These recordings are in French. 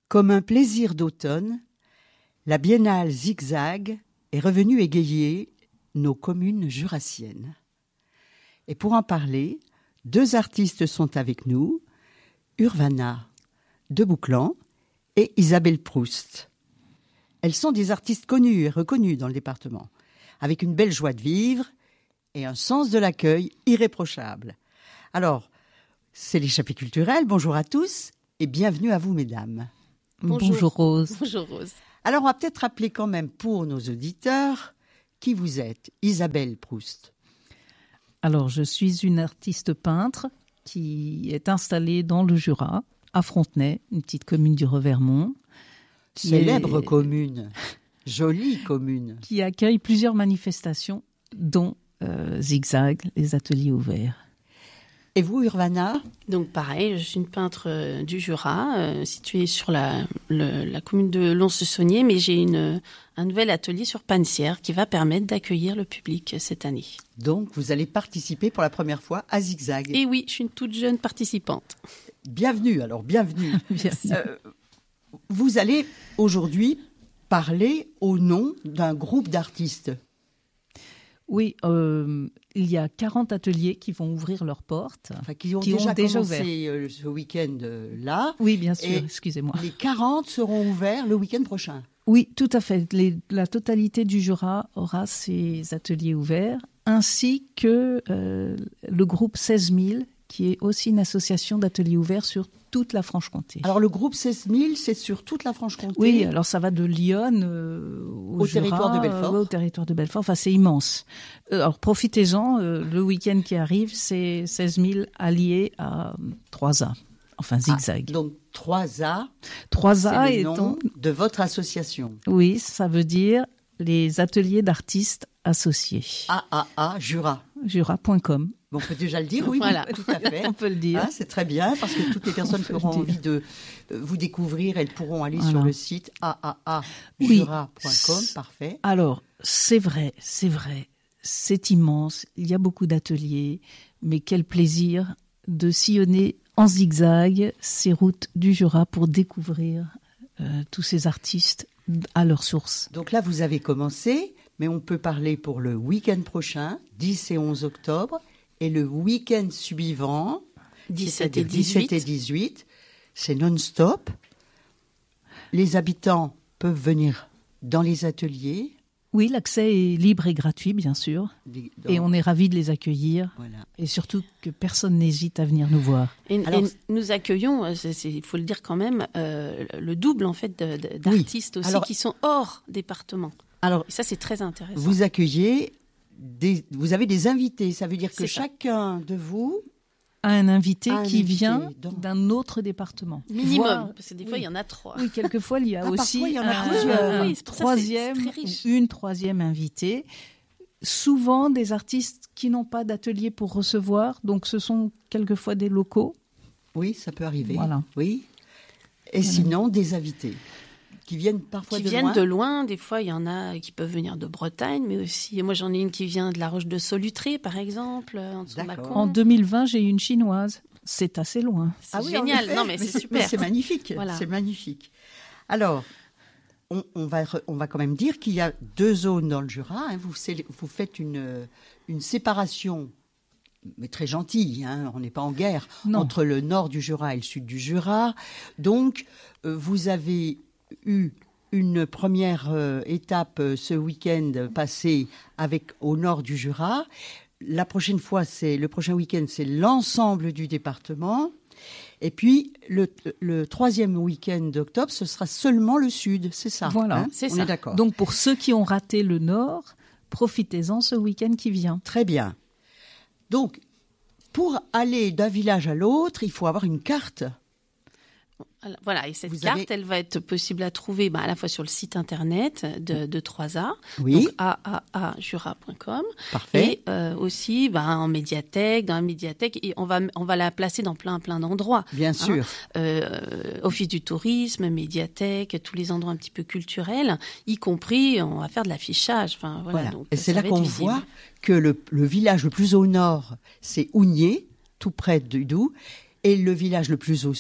Comme un plaisir d'automne, la biennale Zigzag est revenue égayer nos communes jurassiennes. Et pour en parler, 2 artistes sont avec nous, Urvana de Bouclan et Isabelle Proust. Elles sont des artistes connus et reconnus dans le département, avec une belle joie de vivre et un sens de l'accueil irréprochable. Alors, c'est l'échappée culturelle. Bonjour à tous et bienvenue à vous, mesdames. Bonjour Rose. Bonjour Rose. Alors, on va peut-être rappeler quand même pour nos auditeurs qui vous êtes, Isabelle Proust. Alors, je suis une artiste peintre qui est installée dans le Jura, à Frontenay, une petite commune du Revermont. Célèbre commune, jolie commune. Qui accueille plusieurs manifestations, dont Zigzag, les ateliers ouverts. Et vous, Urvana ? Donc pareil, je suis une peintre du Jura, située sur la commune de Lons-le-Saunier, mais j'ai un nouvel atelier sur Panessière qui va permettre d'accueillir le public cette année. Donc, vous allez participer pour la première fois à Zigzag. Et oui, je suis une toute jeune participante. Bienvenue, alors bienvenue. Merci. Vous allez aujourd'hui parler au nom d'un groupe d'artistes. Oui, il y a 40 ateliers qui vont ouvrir leurs portes. Enfin, qui ont déjà commencé ce week-end-là. Oui, bien sûr, Et excusez-moi. Les 40 seront ouverts le week-end prochain. Oui, tout à fait. La totalité du Jura aura ses ateliers ouverts, ainsi que le groupe 16 000, qui est aussi une association d'ateliers ouverts sur toute la Franche-Comté. Alors, le groupe 16 000, c'est sur toute la Franche-Comté. Oui, alors ça va de Lyon au Jura, territoire de Belfort. Au territoire de Belfort. Enfin, c'est immense. Alors, profitez-en. Le week-end qui arrive, c'est 16 000 alliés à 3A. Enfin, Zigzag. Donc, 3A, 3A c'est le étant... nom de votre association. Oui, ça veut dire les ateliers d'artistes associés. AAA, Jura. Jura.com. Bon, on peut déjà le dire, oui, Voilà. tout à fait. On peut le dire. C'est très bien, parce que toutes les personnes qui auront envie de vous découvrir, elles pourront aller sur le site aaa-jura.com. Parfait. Alors, c'est vrai, c'est immense, il y a beaucoup d'ateliers, mais quel plaisir de sillonner en zigzag ces routes du Jura pour découvrir tous ces artistes à leur source. Donc là, vous avez commencé, mais on peut parler pour le week-end prochain, 10 et 11 octobre, et le week-end suivant, 17 et 18, c'est non-stop. Les habitants peuvent venir dans les ateliers. Oui, l'accès est libre et gratuit, bien sûr. Et on est ravis de les accueillir. Voilà. Et surtout que personne n'hésite à venir nous voir. Et nous accueillons, il faut le dire quand même, le double en fait d'artistes aussi qui sont hors département. Alors, et ça, c'est très intéressant. Vous accueillez, vous avez des invités. Ça veut dire que chacun de vous a un invité qui vient d'un autre département. Minimum, parce que des fois, il y en a 3. Oui, quelquefois, il y a aussi une troisième invitée. Souvent, des artistes qui n'ont pas d'atelier pour recevoir. Donc, ce sont quelquefois des locaux. Oui, ça peut arriver. Voilà. Oui. Et sinon, des invités qui viennent parfois de loin. Des fois, il y en a qui peuvent venir de Bretagne, mais aussi, moi j'en ai une qui vient de la Roche de Solutré, par exemple, en dessous de Mâcon. En 2020, j'ai eu une chinoise. C'est assez loin. C'est génial. Non, mais c'est super. Mais c'est magnifique. Voilà. C'est magnifique. Alors, on va quand même dire qu'il y a 2 zones dans le Jura. Hein. Vous faites une séparation, mais très gentille. Hein. On n'est pas en guerre entre le nord du Jura et le sud du Jura. Donc, vous avez eu une première étape ce week-end passé au nord du Jura. La prochaine fois, le prochain week-end, c'est l'ensemble du département. Et puis, le 3e week-end d'octobre, ce sera seulement le sud, c'est ça. Voilà, c'est ça. On est d'accord. Donc, pour ceux qui ont raté le nord, profitez-en ce week-end qui vient. Très bien. Donc, pour aller d'un village à l'autre, il faut avoir une carte. Voilà, et cette carte, elle va être possible à trouver à la fois sur le site internet de 3A, oui. donc aaa-jura.com. Parfait. Et aussi en médiathèque, dans la médiathèque, et on va la placer dans plein d'endroits. Bien sûr. Office du tourisme, médiathèque, tous les endroits un petit peu culturels, y compris, on va faire de l'affichage. Enfin, voilà. Donc, et c'est là qu'on voit que le village le plus au nord, c'est Ougnier, tout près du Doubs, et le village le plus au sud,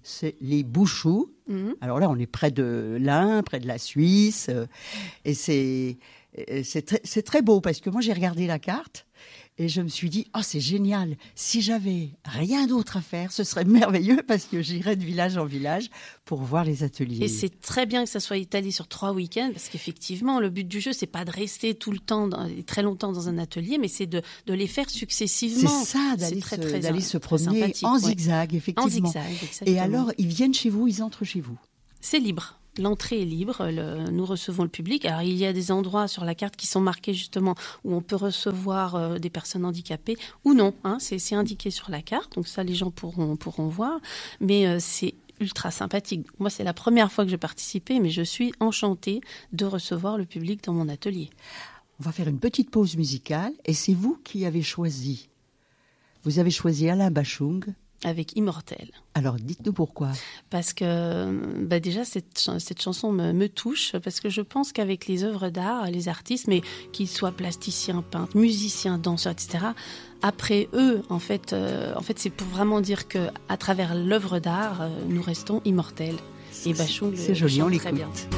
c'est les Bouchoux. Alors là, on est près de l'Ain, près de la Suisse, et c'est très beau parce que moi j'ai regardé la carte et je me suis dit c'est génial. Si j'avais rien d'autre à faire, ce serait merveilleux parce que j'irais de village en village pour voir les ateliers. Et c'est très bien que ça soit étalé sur 3 week-ends parce qu'effectivement, le but du jeu, c'est pas de rester tout le temps, très longtemps dans un atelier, mais c'est de les faire successivement. C'est ça, d'aller se promener en zigzag, effectivement. En zigzag, exactement. Et alors, ils viennent chez vous, ils entrent chez vous? C'est libre. L'entrée est libre, nous recevons le public. Alors, il y a des endroits sur la carte qui sont marqués justement où on peut recevoir des personnes handicapées ou non. C'est indiqué sur la carte, donc ça, les gens pourront voir. Mais c'est ultra sympathique. Moi, c'est la première fois que je participais, mais je suis enchantée de recevoir le public dans mon atelier. On va faire une petite pause musicale et c'est vous qui avez choisi. Vous avez choisi Alain Bachung. Avec Immortel. Alors, dites-nous pourquoi. Parce que déjà, cette chanson me touche, parce que je pense qu'avec les œuvres d'art, les artistes, mais qu'ils soient plasticiens, peintres, musiciens, danseurs, etc., après eux, en fait, c'est pour vraiment dire qu'à travers l'œuvre d'art, nous restons immortels. Et Bachung c'est joli, on chante très bien. l'écoute.